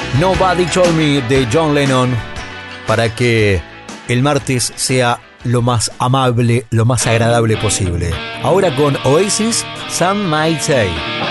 Nobody Told Me de John Lennon, para que el martes sea lo más amable, lo más agradable posible. Ahora con Oasis, Some Might Say.